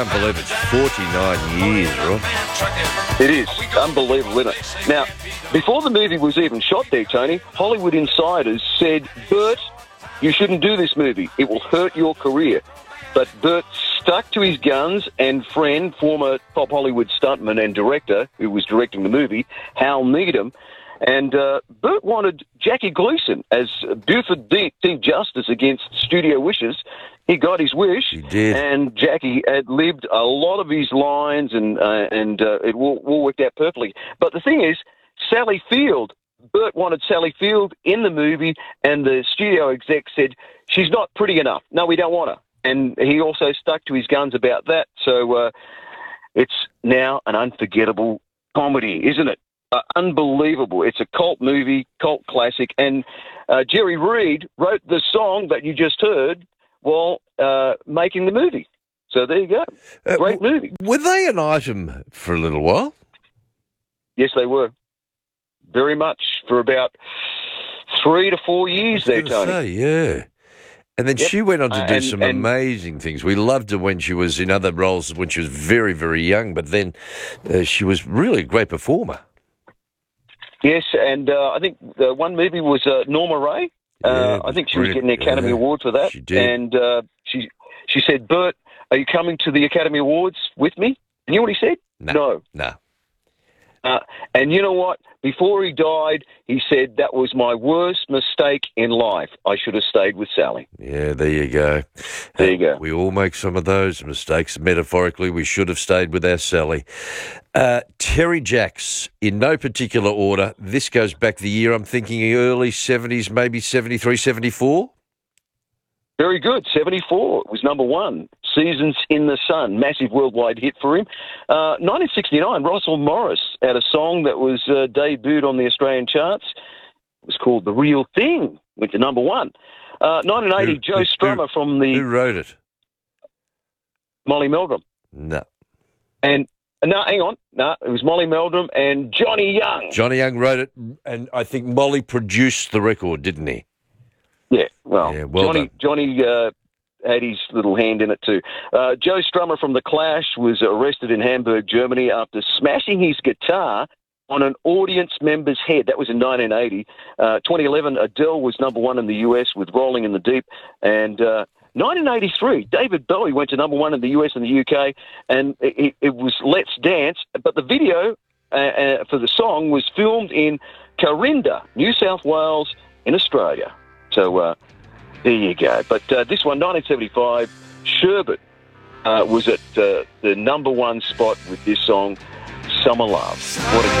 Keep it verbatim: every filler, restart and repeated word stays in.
Can't believe it's forty-nine years, right? It is. Unbelievable, isn't it? Now, before the movie was even shot there, Tony, Hollywood insiders said, Burt, you shouldn't do this movie. It will hurt your career. But Burt stuck to his guns, and friend, former top Hollywood stuntman and director, who was directing the movie, Hal Needham, and uh, Burt wanted Jackie Gleason as Buford D- Chief Justice against studio wishes. He got his wish, He did. and Jackie had lived a lot of his lines, and uh, and uh, it all, all worked out perfectly. But the thing is, Sally Field, Burt wanted Sally Field in the movie, and the studio exec said, she's not pretty enough. No, we don't want her. And he also stuck to his guns about that. So uh, it's now an unforgettable comedy, isn't it? Uh, unbelievable. It's a cult movie, cult classic. And uh, Jerry Reed wrote the song that you just heard while uh, making the movie. So there you go. Uh, Great w- movie. Were they an item for a little while? Yes, they were. Very much for about three to four years there, I was gonna Tony. say, yeah. And then Yep. she went on to Uh, do and- some and- amazing things. We loved her when she was in other roles when she was very, very young, but then uh, she was really a great performer. Yes, and uh, I think the one movie was uh, Norma Ray. Uh, Yeah, it I was think she was brilliant. getting the Academy Yeah, Award for that. she did. And uh, she she said, Burt, are you coming to the Academy Awards with me? And you know what he said? No. No. No. Uh, and you know what? Before he died, he said, that was my worst mistake in life. I should have stayed with Sally. Yeah, there you go. There you go. We all make some of those mistakes. Metaphorically, we should have stayed with our Sally. Uh, Terry Jacks, in no particular order. This goes back the year, I'm thinking early seventies, maybe seventy-three, seventy-four. Very good. seventy-four. It was number one. Seasons in the Sun. Massive worldwide hit for him. Uh, nineteen sixty-nine, Russell Morris had a song that was uh, debuted on the Australian charts. It was called The Real Thing. Went to number one. Uh, nineteen eighty, Who- Joe who- Strummer from the Who wrote it? Molly Meldrum. No. And, no, hang on. No, it was Molly Meldrum and Johnny Young. Johnny Young wrote it, and I think Molly produced the record, didn't he? Yeah, well, Yeah, well Johnny, done. Johnny uh, had his little hand in it too. Uh, Joe Strummer from The Clash was arrested in Hamburg, Germany, after smashing his guitar on an audience member's head. That was in nineteen eighty. Uh, twenty eleven, Adele was number one in the U S with Rolling in the Deep. And uh, nineteen eighty-three, David Bowie went to number one in the U S and the U K, and it, it was Let's Dance. But the video uh, uh, for the song was filmed in Carinda, New South Wales, in Australia. So uh, there you go. But uh, this one, nineteen seventy-five, Sherbet uh, was at uh, the number one spot with this song, Summer Love. What a